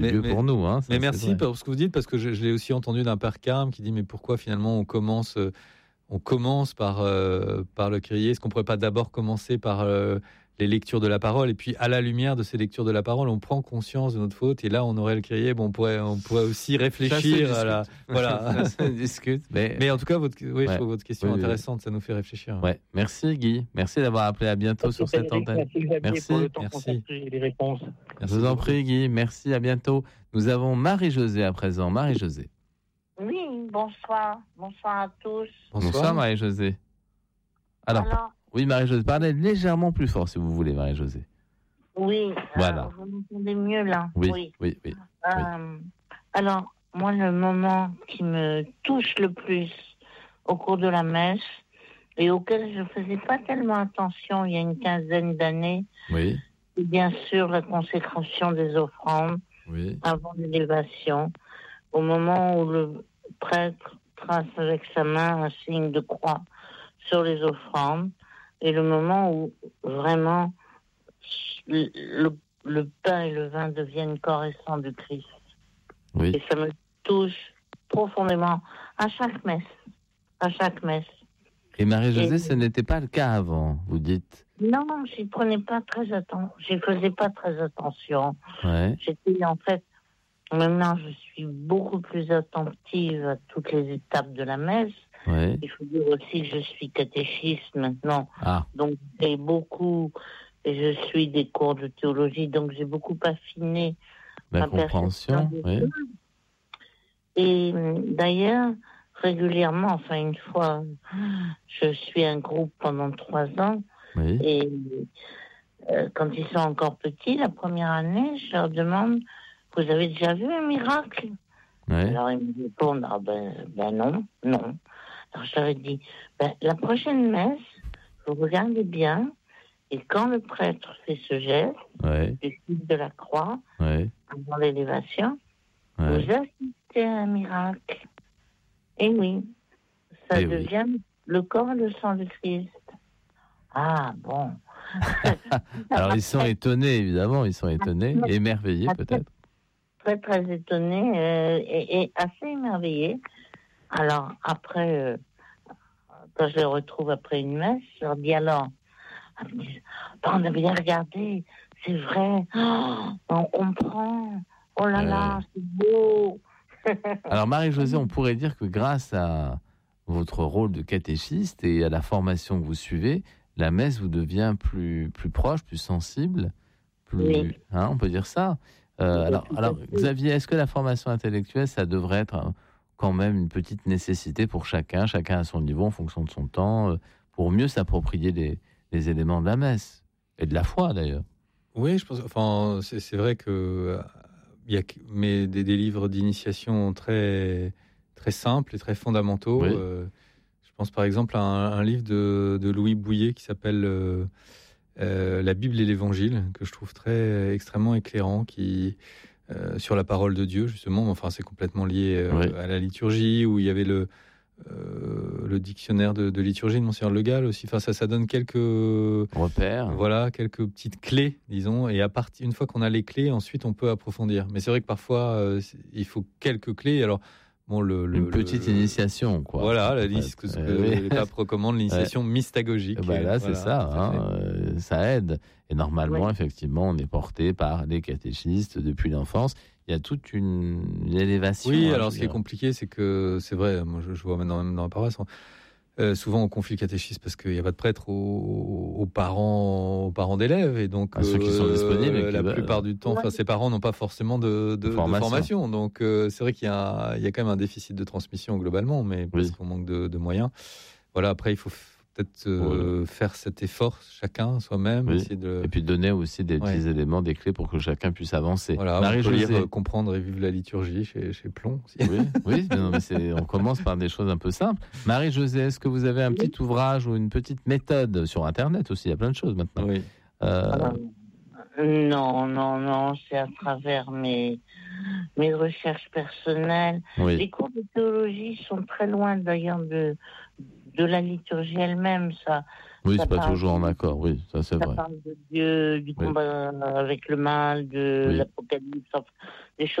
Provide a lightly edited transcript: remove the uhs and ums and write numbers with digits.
mieux pour nous. Hein, mais merci pour ce que vous dites, parce que je l'ai aussi entendu d'un père carme qui dit mais pourquoi finalement on commence par le crier. Est-ce qu'on ne pourrait pas d'abord commencer par les lectures de la parole, et puis à la lumière de ces lectures de la parole, on prend conscience de notre faute, et là on aurait le crier. Bon, on pourrait aussi réfléchir à la. Voilà. Ça discute. Mais en tout cas, je trouve votre question intéressante. Ça nous fait réfléchir. Ouais. Merci Guy. Merci d'avoir appelé. À bientôt sur cette antenne. Merci pour le temps consacré et les réponses. Je vous en prie Guy. Merci. À bientôt. Nous avons Marie-Josée à présent. Marie-Josée. Oui, bonsoir. Bonsoir à tous. Bonsoir Marie-Josée. Alors, oui Marie-Josée, parlez légèrement plus fort si vous voulez Marie-Josée. Oui, voilà. Vous m'entendez mieux là? Oui. Alors, moi, le moment qui me touche le plus au cours de la messe, et auquel je ne faisais pas tellement attention il y a une quinzaine d'années, c'est bien sûr la consécration des offrandes avant l'élévation, au moment où le prêtre trace avec sa main un signe de croix sur les offrandes, et le moment où vraiment le pain et le vin deviennent corps et sang du Christ. Et ça me touche profondément à chaque messe. Et Marie-Josée, ce n'était pas le cas avant, vous dites? Non, j'y faisais pas très attention. J'étais en fait, maintenant je suis beaucoup plus attentive à toutes les étapes de la messe. Il faut dire aussi que je suis catéchiste maintenant, donc j'ai beaucoup, et je suis des cours de théologie, donc j'ai beaucoup affiné ma compréhension. Et d'ailleurs, régulièrement, enfin une fois, je suis un groupe pendant 3 ans, et quand ils sont encore petits, la première année, je leur demande, vous avez déjà vu un miracle? Alors ils me répondent, non. Alors je leur ai dit, la prochaine messe, vous regardez bien, et quand le prêtre fait ce geste, le signe de la croix, avant l'élévation, vous assistez à un miracle. Et oui, ça devient le corps et le sang du Christ. Ah bon. Alors ils sont étonnés, évidemment, et émerveillés peut-être. Très très étonnés et assez émerveillés. Alors après, quand je les retrouve après une messe, je leur dis alors, on a bien regardé, c'est vrai, on comprend, oh là là, c'est beau. Alors Marie-Josée, on pourrait dire que grâce à votre rôle de catéchiste et à la formation que vous suivez, la messe vous devient plus proche, plus sensible, on peut dire ça. Alors Xavier, est-ce que la formation intellectuelle, ça devrait être quand même une petite nécessité pour chacun à son niveau, en fonction de son temps, pour mieux s'approprier les éléments de la messe et de la foi d'ailleurs? Oui, je pense. Enfin, c'est vrai que il y a des livres d'initiation très très simples et très fondamentaux. Je pense par exemple à un livre de Louis Bouillet qui s'appelle La Bible et l'Évangile, que je trouve extrêmement éclairant, qui sur la parole de Dieu justement. Enfin, c'est complètement lié à la liturgie, où il y avait le dictionnaire de liturgie de Monseigneur Le Gall aussi. Enfin, ça donne quelques repères, quelques petites clés, disons. Et une fois qu'on a les clés, ensuite on peut approfondir. Mais c'est vrai que parfois il faut quelques clés. Alors une petite initiation, quoi. Voilà, ce que les papes recommandent, l'initiation mystagogique. Là, c'est ça. Ça aide. Et normalement, effectivement, on est porté par les catéchistes depuis l'enfance. Il y a toute une élévation. Oui, alors ce qui est compliqué, c'est que, c'est vrai, moi je vois maintenant même dans la paroisse, souvent on confie le catéchisme parce qu'il n'y a pas de prêtre aux parents d'élèves, et donc ceux qui sont disponibles, la plupart du temps, ces parents n'ont pas forcément de formation. Donc c'est vrai qu'il y a quand même un déficit de transmission globalement, mais parce qu'on manque de moyens. Voilà, après il faut peut-être faire cet effort chacin, soi-même. Et puis donner aussi des petits éléments, des clés pour que chacun puisse avancer. Voilà, on peut lire Comprendre et vivre la liturgie chez Plon aussi. Oui, mais on commence par des choses un peu simples. Marie-Josée, est-ce que vous avez un petit ouvrage ou une petite méthode sur Internet aussi? Il y a plein de choses maintenant. Non, c'est à travers mes recherches personnelles. Les cours de théologie sont très loin d'ailleurs de la liturgie elle-même. Oui, c'est pas toujours en accord, oui, ça c'est vrai. Ça parle de Dieu, du combat avec le mal, de l'Apocalypse, des choses